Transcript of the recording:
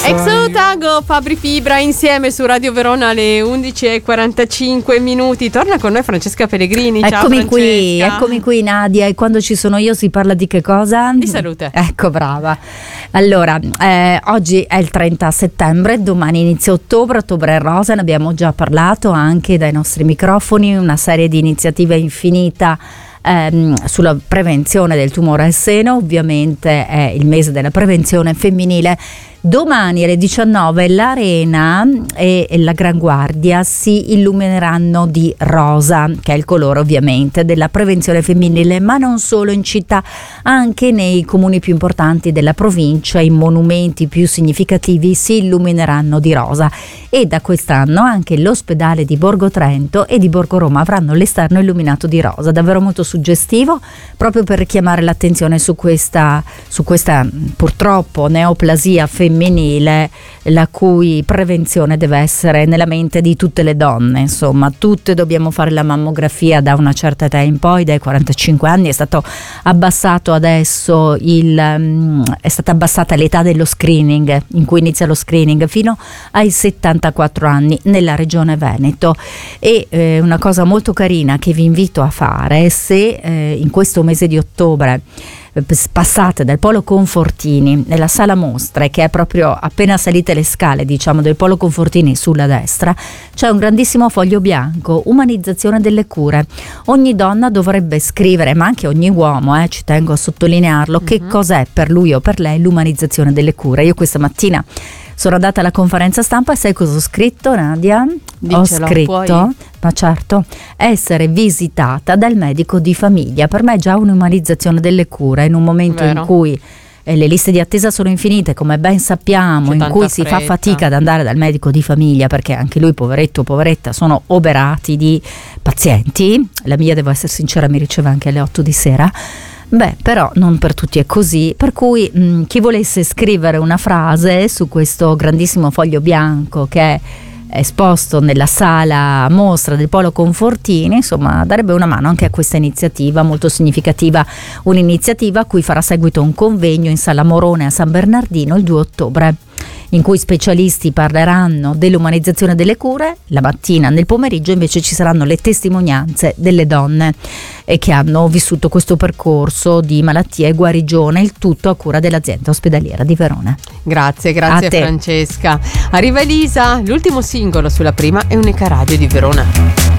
Ex Otago, Fabri Fibra insieme su Radio Verona alle 11:45. Torna con noi Francesca Pellegrini. Ciao Francesca. Eccomi qui Nadia, e quando ci sono io si parla di che cosa? Di salute. Ecco, brava. Allora, oggi è il 30 settembre, domani inizia ottobre è rosa, ne abbiamo già parlato anche dai nostri microfoni, una serie di iniziative infinita sulla prevenzione del tumore al seno. Ovviamente è il mese della prevenzione femminile. Domani alle 19 l'Arena e la Gran Guardia si illumineranno di rosa, che è il colore ovviamente della prevenzione femminile, ma non solo in città, anche nei comuni più importanti della provincia i monumenti più significativi si illumineranno di rosa, e da quest'anno anche l'ospedale di Borgo Trento e di Borgo Roma avranno l'esterno illuminato di rosa, davvero molto suggestivo, proprio per richiamare l'attenzione su questa purtroppo neoplasia femminile, la cui prevenzione deve essere nella mente di tutte le donne. Insomma, tutte dobbiamo fare la mammografia da una certa età in poi, dai 45 anni è stato abbassato adesso è stata abbassata l'età dello screening, in cui inizia lo screening, fino ai 74 anni nella regione Veneto. E una cosa molto carina che vi invito a fare, se in questo mese di ottobre passate dal Polo Confortini nella sala mostre, che è proprio appena salite le scale, diciamo, del Polo Confortini sulla destra, c'è un grandissimo foglio bianco, umanizzazione delle cure. Ogni donna dovrebbe scrivere, ma anche ogni uomo, ci tengo a sottolinearlo, che cos'è per lui o per lei l'umanizzazione delle cure. Io questa mattina sono andata alla conferenza stampa e sai cosa ho scritto, Nadia? Dicelo, ho scritto, puoi? ma certo, essere visitata dal medico di famiglia. Per me è già un'umanizzazione delle cure, in un momento in cui le liste di attesa sono infinite, come ben sappiamo, in cui si fa fatica ad andare dal medico di famiglia, perché anche lui, poveretto o poveretta, sono oberati di pazienti. La mia, devo essere sincera, mi riceve anche alle 8 di sera. Però non per tutti è così, per cui chi volesse scrivere una frase su questo grandissimo foglio bianco che è esposto nella sala mostra del Polo Confortini, insomma, darebbe una mano anche a questa iniziativa molto significativa, un'iniziativa a cui farà seguito un convegno in Sala Morone a San Bernardino il 2 ottobre, in cui specialisti parleranno dell'umanizzazione delle cure. La mattina, nel pomeriggio invece ci saranno le testimonianze delle donne che hanno vissuto questo percorso di malattia e guarigione, il tutto a cura dell'azienda ospedaliera di Verona. Grazie Francesca. Arriva Elisa, l'ultimo singolo sulla prima e unica radio di Verona.